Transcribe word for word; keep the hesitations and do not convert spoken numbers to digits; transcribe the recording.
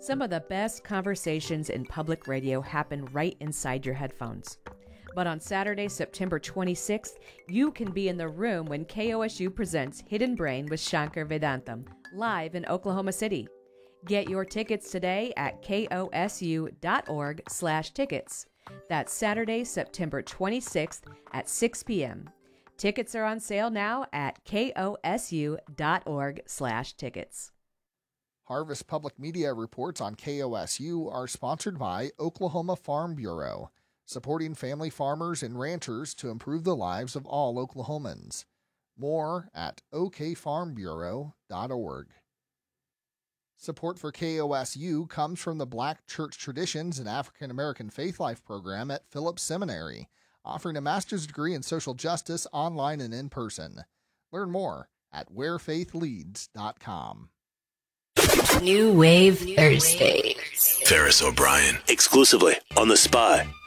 Some of the best conversations in public radio happen right inside your headphones. But on Saturday, September twenty-sixth, you can be in the room when K O S U presents Hidden Brain with Shankar Vedantam, live in Oklahoma City. Get your tickets today at kosu.org slash tickets. That's Saturday, September twenty-sixth at six p.m. Tickets are on sale now at kosu.org slash tickets. Harvest Public Media reports on K O S U are sponsored by Oklahoma Farm Bureau, supporting family farmers and ranchers to improve the lives of all Oklahomans. More at o k farm bureau dot org. Support for K O S U comes from the Black Church Traditions and African American Faith Life program at Phillips Seminary, offering a master's degree in social justice online and in person. Learn more at where faith leads dot com. New Wave Thursday. Ferris O'Brien, exclusively on The Spy.